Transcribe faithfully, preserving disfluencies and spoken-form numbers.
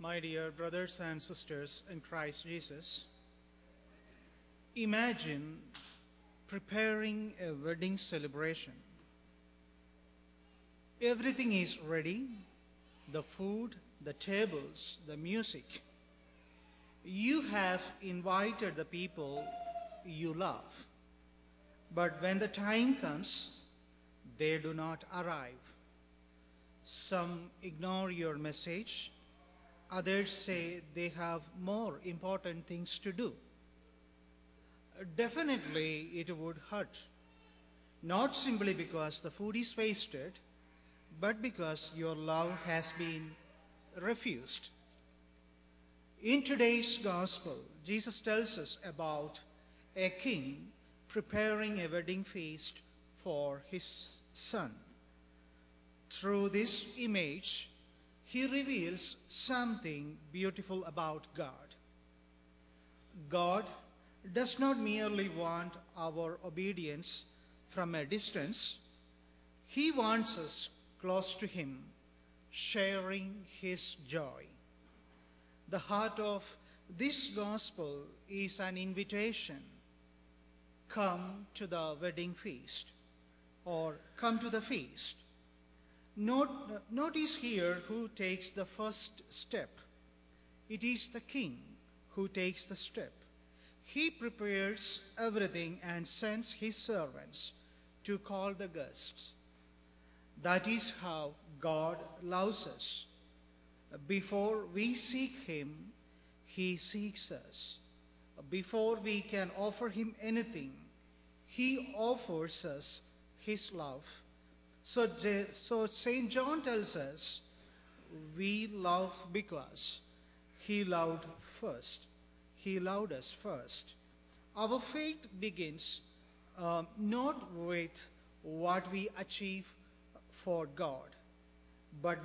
My dear brothers and sisters in Christ Jesus, imagine preparing a wedding celebration. Everything is ready, the food, the tables, the music. You have invited the people you love, but when the time comes, they do not arrive. Some ignore your message, others say they have more important things to do. Definitely it would hurt, not simply because the food is wasted, but because your love has been refused. In today's gospel, Jesus tells us about a king preparing a wedding feast for his son. Through this image, he reveals something beautiful about God. God does not merely want our obedience from a distance. He wants us close to him, sharing his joy. The heart of this gospel is an invitation. Come to the wedding feast, or come to the feast. Note, notice here who takes the first step. It is the king who takes the step. He prepares everything and sends his servants to call the guests. That is how God loves us. Before we seek him, he seeks us. Before we can offer him anything, he offers us his love. So, so Saint John tells us, we love because he loved first. He loved us first. Our faith begins uh, not with what we achieve for God, but